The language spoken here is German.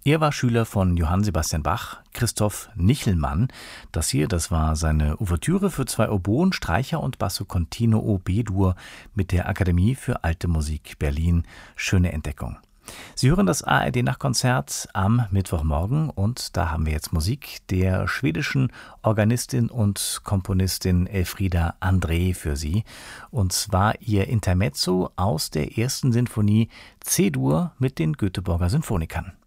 Er war Schüler von Johann Sebastian Bach, Christoph Nichelmann. Das war seine Ouvertüre für 2 Oboen, Streicher und Basso Continuo B-Dur mit der Akademie für Alte Musik Berlin. Schöne Entdeckung. Sie hören das ARD-Nachtkonzert am Mittwochmorgen und da haben wir jetzt Musik der schwedischen Organistin und Komponistin Elfriede André für Sie. Und zwar ihr Intermezzo aus der ersten Sinfonie C-Dur mit den Göteborger Sinfonikern.